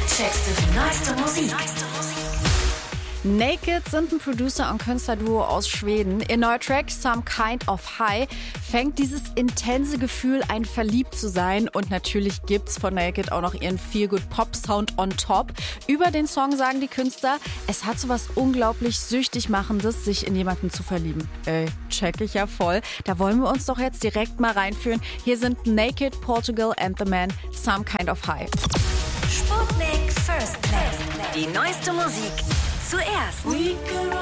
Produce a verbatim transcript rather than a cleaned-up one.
checkst du die neueste Musik. Naked sind ein Producer- und Künstlerduo aus Schweden. Ihr neuer Track Some Kind of High fängt dieses intense Gefühl, ein verliebt zu sein. Und natürlich gibt's von Naked auch noch ihren Feel-Good-Pop-Sound on top. Über den Song sagen die Künstler, es hat so was unglaublich süchtig Machendes, sich in jemanden zu verlieben. Ey, check ich ja voll. Da wollen wir uns doch jetzt direkt mal reinführen. Hier sind Naked, Portugal and the Man, Some Kind of High. Sputnik First Play. Die neueste Musik zuerst.